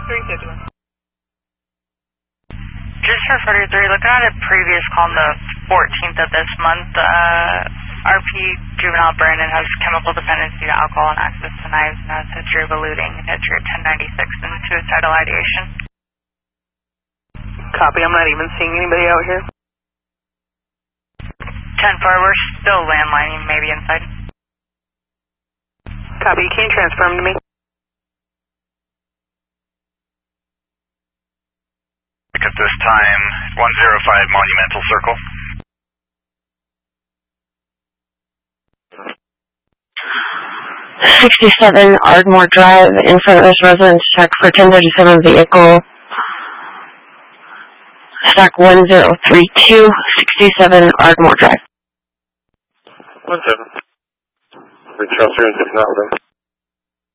351. Just for 43, looking at a previous call on the 14th of this month, RP Juvenile Brandon has chemical dependency to alcohol and access to knives and has history of eluding, history of 1096 and suicidal ideation. Copy, I'm not even seeing anybody out here. 10-4, we're still landlining, maybe inside. Copy, can you transfer him to me? At this time, 105 Monumental Circle. #67 Ardmore Drive, in front of this residence, check for 1037 vehicle. Stock 1032, 67 Ardmore Drive. 17. Reach out 369 with them.